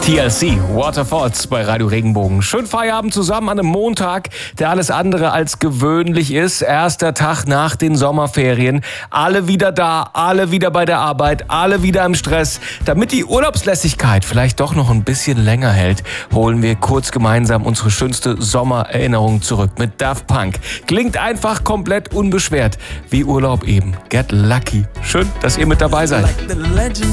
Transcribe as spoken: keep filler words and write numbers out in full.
T L C, Waterfalls bei Radio Regenbogen. Schön Feierabend zusammen an einem Montag, der alles andere als gewöhnlich ist. Erster Tag nach den Sommerferien. Alle wieder da, alle wieder bei der Arbeit, alle wieder im Stress. Damit die Urlaubslässigkeit vielleicht doch noch ein bisschen länger hält, holen wir kurz gemeinsam unsere schönste Sommererinnerung zurück mit Daft Punk. Klingt einfach komplett unbeschwert, wie Urlaub eben. Get lucky. Schön, dass ihr mit dabei seid.